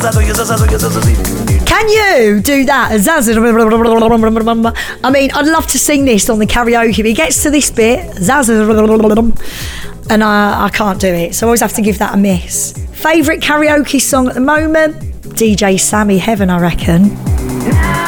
Can you do that? I mean, I'd love to sing this on the karaoke, but it gets to this bit, and I can't do it, so I always have to give that a miss. Favourite karaoke song at the moment? DJ Sammy Heaven, I reckon.